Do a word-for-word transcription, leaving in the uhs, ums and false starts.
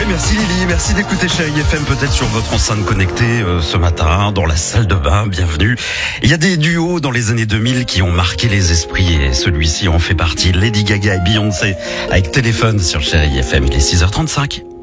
merci Lily, merci d'écouter Chérie F M, peut-être sur votre enceinte connectée euh, ce matin, dans la salle de bain, bienvenue. Il y a des duos dans les années deux mille qui ont marqué les esprits et celui-ci en fait partie. Lady Gaga et Beyoncé avec Téléphone sur Chérie F M, il est six heures trente-cinq.